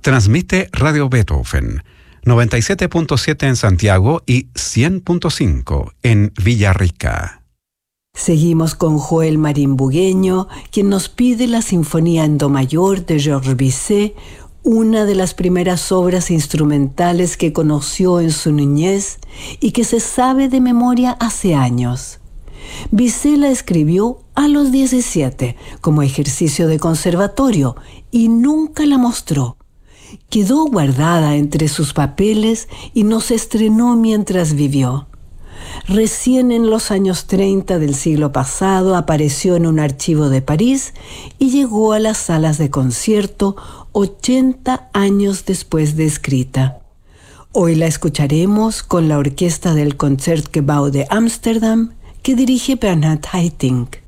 Transmite Radio Beethoven, 97.7 en Santiago y 100.5 en Villarrica. Seguimos con Joel Marín Bugueño, quien nos pide la Sinfonía en Do mayor de Georges Bizet, una de las primeras obras instrumentales que conoció en su niñez y que se sabe de memoria hace años. Bizet la escribió a los 17 como ejercicio de conservatorio y nunca la mostró. Quedó guardada entre sus papeles y no se estrenó mientras vivió. Recién en los años 30 del siglo pasado apareció en un archivo de París y llegó a las salas de concierto 80 años después de escrita. Hoy la escucharemos con la orquesta del Concertgebouw de Ámsterdam que dirige Bernhard Haitink.